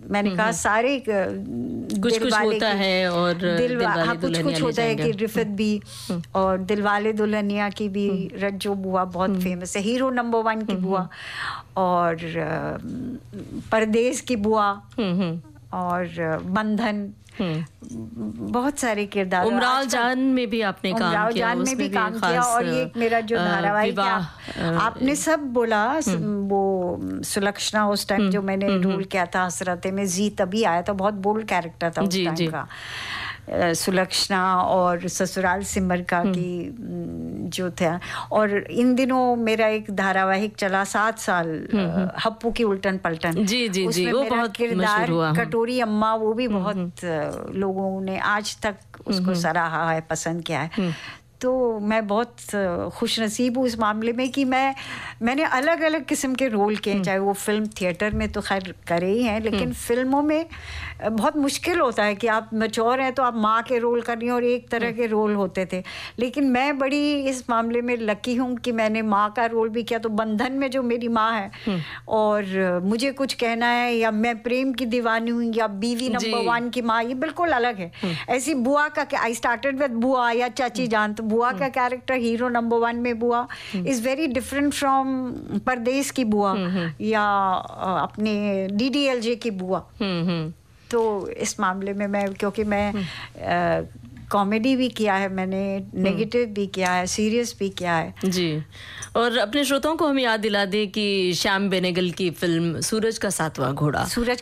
मैंने कहा सारे कुछ होता है और दिलवाले कुछ होता है कि रिफत भी और दिलवाले दुल्हनिया की भी रज्जो बुआ बहुत फेमस है, हीरो नंबर 1 की बुआ, और परदेश की बुआ और बंधन, बहुत सारे किरदार। उमराव जान में भी आपने काम किया, जान में भी काम किया, और ये मेरा जो धारावाहिक आपने सब बोला, वो सुलक्षणा उस टाइम जो मैंने रोल किया था हसरते में, जी तभी आया था, बहुत बोल्ड कैरेक्टर था उस टाइम का। सुलक्षणा और ससुराल सिमर का की जो था, और इन दिनों मेरा एक धारावाहिक चला 7 साल, हप्पू की उल्टन पलटन, जी वो बहुत किरदार कटोरी अम्मा, वो भी बहुत लोगों ने आज तक उसको सराहा है, पसंद किया है। तो मैं बहुत खुश नसीब हूँ इस मामले में कि मैंने अलग अलग किस्म के रोल किए, चाहे वो फिल्म थिएटर में तो खैर करे ही हैं, लेकिन फिल्मों में बहुत मुश्किल होता है कि आप मैच्योर हैं तो आप माँ के रोल कर रही हैं, और एक तरह के रोल होते थे। लेकिन मैं बड़ी इस मामले में लकी हूँ कि मैंने माँ का रोल भी किया, तो बंधन में जो मेरी माँ है और मुझे कुछ कहना है, या मैं प्रेम की दीवानी हूँ, या बीवी नंबर 1 की माँ, ये बिल्कुल अलग है। ऐसी बुआ का, आई स्टार्टेड विद बुआ या चाची जान, तो बुआ का कैरेक्टर हीरो नंबर 1 में बुआ इज वेरी डिफरेंट फ्रॉम परदेश की बुआ या अपने DDLJ की बुआ। तो इस मामले में मैं, क्योंकि मैं कॉमेडी भी किया है मैंने, नेगेटिव भी किया है, सीरियस भी किया है जी। और अपने श्रोताओं को हम याद दिला दें कि श्याम बेनेगल की फिल्म सूरज का सातवां घोड़ा,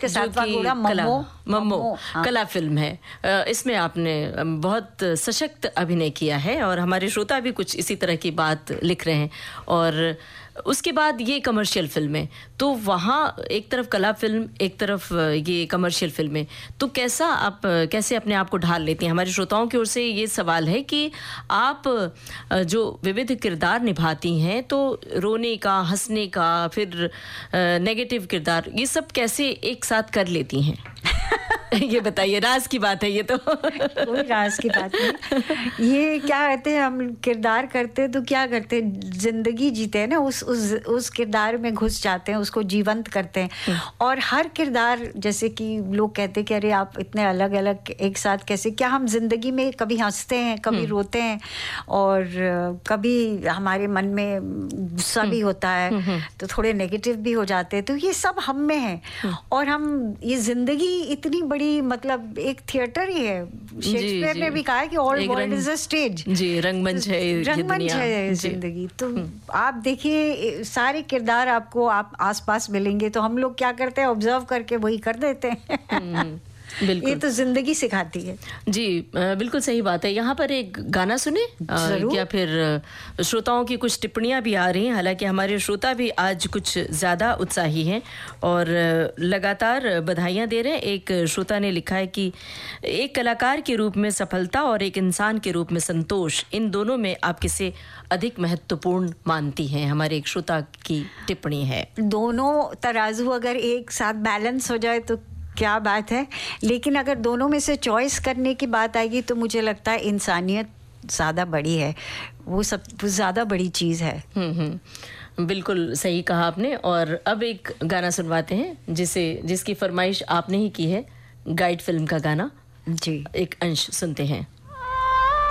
मम्मो कला फिल्म है। इसमें आपने बहुत सशक्त अभिनय किया है, और हमारे श्रोता भी कुछ इसी तरह की बात लिख रहे हैं। और उसके बाद ये कमर्शियल फिल्में, तो वहाँ एक तरफ कला फिल्म, एक तरफ ये कमर्शियल फिल्में, तो कैसे अपने आप को ढाल लेती हैं? हमारे श्रोताओं की ओर से ये सवाल है कि आप जो विविध किरदार निभाती हैं, तो रोने का, हंसने का, फिर नेगेटिव किरदार, ये सब कैसे एक साथ कर लेती हैं? ये बताइए, राज की बात है ये तो। कोई राज की बात नहीं, ये क्या कहते हैं, हम किरदार करते हैं तो क्या करते हैं, जिंदगी जीते हैं ना, उस किरदार में घुस जाते हैं, उसको जीवंत करते हैं। और हर किरदार, जैसे कि लोग कहते हैं कि अरे आप इतने अलग अलग एक साथ कैसे, क्या हम जिंदगी में कभी हंसते हैं, कभी रोते हैं, और कभी हमारे मन में गुस्सा भी होता है, तो थोड़े नेगेटिव भी हो जाते हैं, तो ये सब हम में है। और हम, ये जिंदगी इतनी बड़ी, मतलब एक थिएटर ही है। शेक्सपियर ने भी कहा है कि all world is a stage. जी, रंगमंच है, रंगमंच है जिंदगी। तो आप देखिए, सारे किरदार आपको आसपास मिलेंगे, तो हम लोग क्या करते हैं, ऑब्जर्व करके वही कर देते हैं। ये तो जिंदगी सिखाती है। जी, बिल्कुल सही बात है। यहाँ पर एक गाना सुने, या फिर श्रोताओं की कुछ टिप्पणियां भी आ रही हैं। हालांकि हमारे श्रोता भी आज कुछ ज़्यादा उत्साही हैं और लगातार बधाइयाँ दे रहे हैं। एक श्रोता ने लिखा है कि एक कलाकार के रूप में सफलता और एक इंसान के रूप में संतोष, इन दोनों में आप किसे अधिक महत्वपूर्ण मानती हैं? हमारे एक श्रोता की टिप्पणी है। दोनों तराजू अगर एक साथ बैलेंस हो जाए तो क्या बात है, लेकिन अगर दोनों में से चॉइस करने की बात आएगी तो मुझे लगता है इंसानियत ज़्यादा बड़ी है, वो सब ज़्यादा बड़ी चीज़ है। बिल्कुल सही कहा आपने। और अब एक गाना सुनवाते हैं जिसकी फरमाइश आपने ही की है, गाइड फिल्म का गाना। जी, एक अंश सुनते हैं।